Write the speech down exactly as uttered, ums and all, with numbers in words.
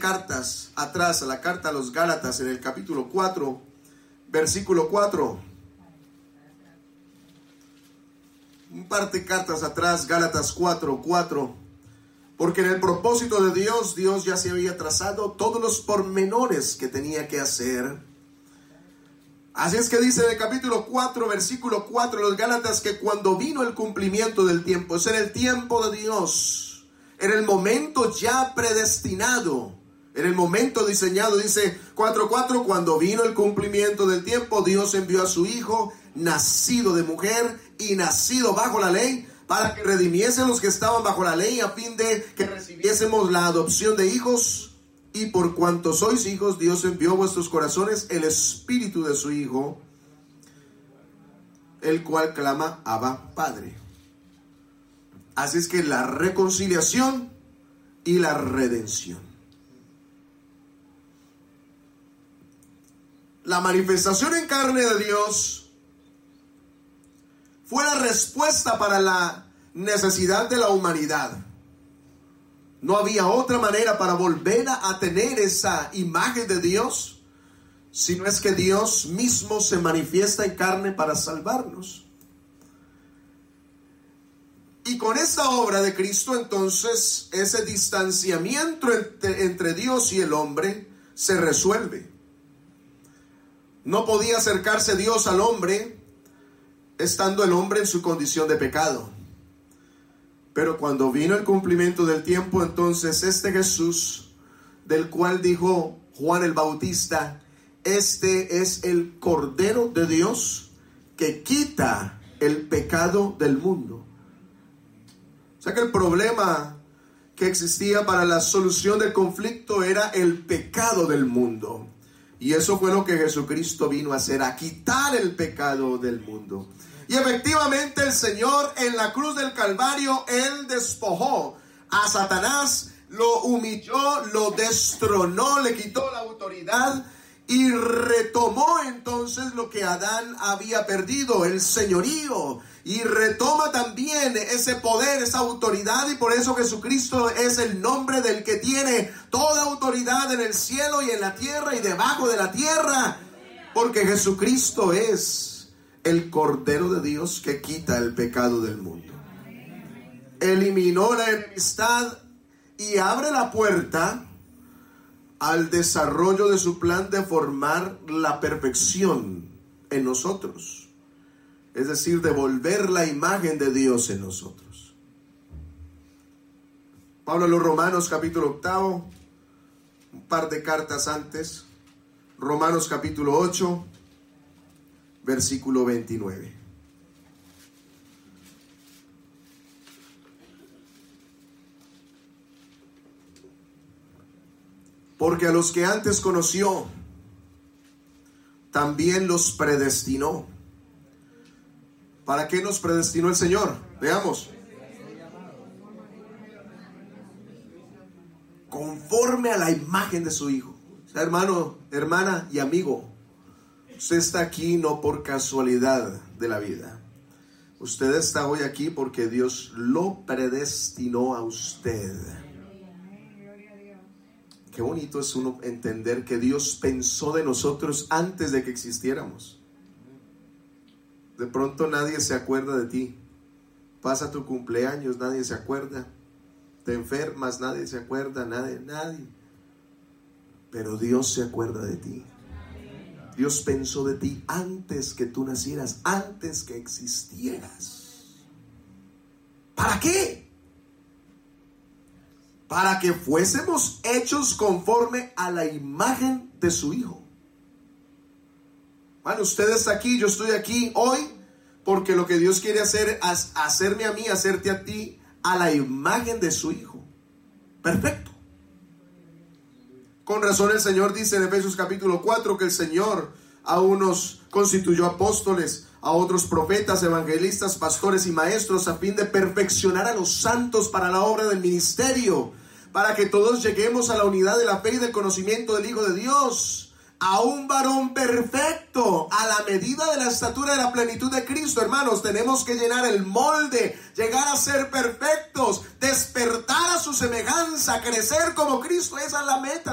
cartas atrás, a la carta a los Gálatas, en el capítulo cuatro, versículo cuatro. Un par de cartas atrás, Gálatas cuatro, cuatro. Porque en el propósito de Dios, Dios ya se había trazado todos los pormenores que tenía que hacer. Así es que dice en el capítulo cuatro, versículo cuatro, los Gálatas, que cuando vino el cumplimiento del tiempo, es en el tiempo de Dios, en el momento ya predestinado, en el momento diseñado, dice cuatro cuatro, cuando vino el cumplimiento del tiempo, Dios envió a su Hijo, nacido de mujer y nacido bajo la ley, para que redimiese a los que estaban bajo la ley, a fin de que recibiésemos la adopción de hijos. Y por cuanto sois hijos, Dios envió a vuestros corazones el espíritu de su Hijo, el cual clama, Abba, Padre. Así es que la reconciliación y la redención. La manifestación en carne de Dios fue la respuesta para la necesidad de la humanidad. No había otra manera para volver a, a tener esa imagen de Dios, sino es que Dios mismo se manifiesta en carne para salvarnos. Y con esta obra de Cristo, entonces, ese distanciamiento entre, entre Dios y el hombre se resuelve. No podía acercarse Dios al hombre estando el hombre en su condición de pecado. Pero cuando vino el cumplimiento del tiempo, entonces este Jesús, del cual dijo Juan el Bautista, este es el Cordero de Dios que quita el pecado del mundo. O sea que el problema que existía para la solución del conflicto era el pecado del mundo. Y eso fue lo que Jesucristo vino a hacer, a quitar el pecado del mundo. Y efectivamente el Señor en la cruz del Calvario, Él despojó a Satanás, lo humilló, lo destronó, le quitó la autoridad y retomó entonces lo que Adán había perdido, el señorío. Y retoma también ese poder, esa autoridad, y por eso Jesucristo es el nombre del que tiene toda autoridad en el cielo y en la tierra y debajo de la tierra. Porque Jesucristo es el Cordero de Dios que quita el pecado del mundo. Eliminó la enemistad y abre la puerta al desarrollo de su plan de formar la perfección en nosotros. Es decir, devolver la imagen de Dios en nosotros. Pablo a los Romanos capítulo octavo, un par de cartas antes, Romanos capítulo ocho, versículo veintinueve. Porque a los que antes conoció, también los predestinó. ¿Para qué nos predestinó el Señor? Veamos. Conforme a la imagen de su Hijo. O sea, hermano, hermana y amigo, usted está aquí no por casualidad de la vida. Usted está hoy aquí porque Dios lo predestinó a usted. Qué bonito es uno entender que Dios pensó de nosotros antes de que existiéramos. De pronto nadie se acuerda de ti. Pasa tu cumpleaños, nadie se acuerda. Te enfermas, nadie se acuerda, nadie, nadie. Pero Dios se acuerda de ti. Dios pensó de ti antes que tú nacieras, antes que existieras. ¿Para qué? Para que fuésemos hechos conforme a la imagen de su Hijo. Bueno, usted está aquí, yo estoy aquí hoy, porque lo que Dios quiere hacer es hacerme a mí, hacerte a ti, a la imagen de su Hijo. Perfecto. Con razón el Señor dice en Efesios capítulo cuatro que el Señor a unos constituyó apóstoles, a otros profetas, evangelistas, pastores y maestros, a fin de perfeccionar a los santos para la obra del ministerio, para que todos lleguemos a la unidad de la fe y del conocimiento del Hijo de Dios, a un varón perfecto, a la medida de la estatura de la plenitud de Cristo. Hermanos, tenemos que llenar el molde, llegar a ser perfectos, despertar a su semejanza, crecer como Cristo. Esa es la meta.